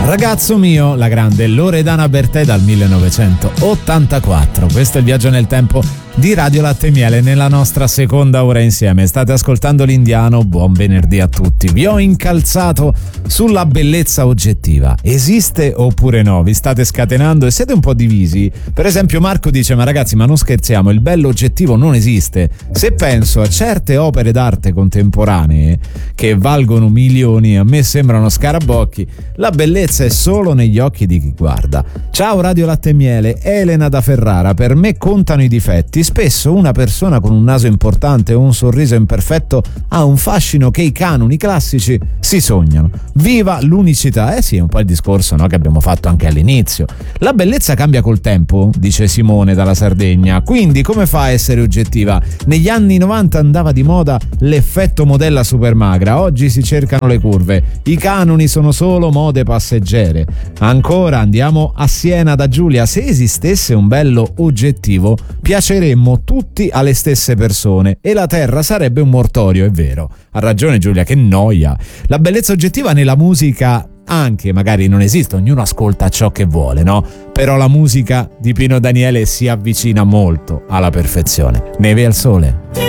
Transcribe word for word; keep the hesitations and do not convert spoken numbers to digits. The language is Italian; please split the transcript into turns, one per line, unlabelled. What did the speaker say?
Ragazzo mio, la grande Loredana Bertè dal millenovecentottantaquattro. Questo è il viaggio nel tempo di Radio Latte e Miele nella nostra seconda ora insieme. State ascoltando l'Indiano, buon venerdì a tutti. Vi ho incalzato sulla bellezza oggettiva. Esiste oppure no? Vi state scatenando e siete un po' divisi. Per esempio Marco dice: ma ragazzi, ma non scherziamo, il bello oggettivo non esiste. Se penso a certe opere d'arte contemporanee che valgono milioni, a me sembrano scarabocchi. La bellezza è solo negli occhi di chi guarda. Ciao Radio Latte e Miele, Elena da Ferrara. Per me contano i difetti. Spesso una persona con un naso importante o un sorriso imperfetto ha un fascino che i canoni classici si sognano. Viva l'unicità! Eh sì, è un po' il discorso, no, che abbiamo fatto anche all'inizio. La bellezza cambia col tempo, dice Simone dalla Sardegna. Quindi come fa a essere oggettiva? Negli anni novanta andava di moda l'effetto modella supermagra. Oggi si cercano le curve. I canoni sono solo mode passeggere. Ancora andiamo a Siena da Giulia. Se esistesse un bello oggettivo, piaceremmo tutti alle stesse persone e la terra sarebbe un mortorio, è vero. Ha ragione Giulia, che noia. La bellezza oggettiva nella musica anche magari non esiste, ognuno ascolta ciò che vuole, no? Però la musica di Pino Daniele si avvicina molto alla perfezione. Neve al sole.